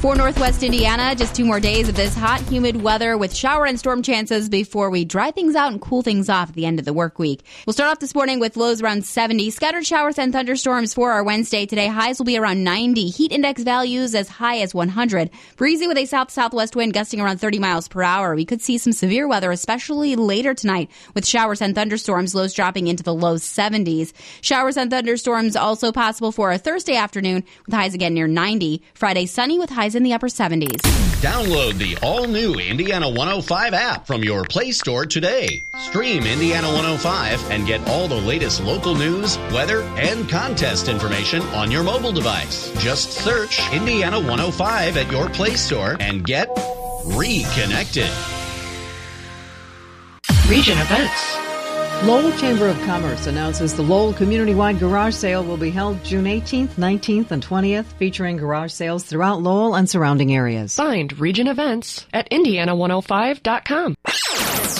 For Northwest Indiana, just 2 more days of this hot, humid weather with shower and storm chances before we dry things out and cool things off at the end of the work week. We'll start off this morning with lows around 70. Scattered showers and thunderstorms for our Wednesday. Today, highs will be around 90. Heat index values as high as 100. Breezy with a south-southwest wind gusting around 30 miles per hour. We could see some severe weather, especially later tonight, with showers and thunderstorms, lows dropping into the low 70s. Showers and thunderstorms also possible for a Thursday afternoon, with highs again near 90. Friday, sunny with highs in the upper 70s. Download the all-new Indiana 105 app from your Play Store today. Stream Indiana 105 and get all the latest local news, weather, and contest information on your mobile device. Just search Indiana 105 at your Play Store and get reconnected. Region events. Lowell Chamber of Commerce announces the Lowell Community-Wide Garage Sale will be held June 18th, 19th, and 20th, featuring garage sales throughout Lowell and surrounding areas. Find Region events at Indiana105.com.